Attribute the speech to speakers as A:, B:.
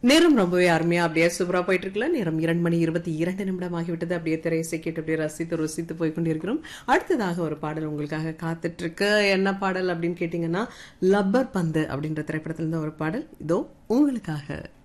A: நேரம் ரொம்பவே அருமையா அப்படியே சூப்பரா போயிட்டு இருக்குல்ல. நேரம் 2:22 ஆகிவிட்டது. அப்படியே திரையிசை கேட்டு அப்படியே ரசித்து ருசித்து போய் கொண்டிருக்கிறோம். அடுத்ததாக ஒரு பாடல் உங்களுக்காக காத்துட்டு இருக்கு. என்ன பாடல் அப்படின்னு கேட்டீங்கன்னா, லப்பர் பந்து அப்படின்ற திரைப்படத்துல இருந்து ஒரு பாடல் இதோ உங்களுக்காக.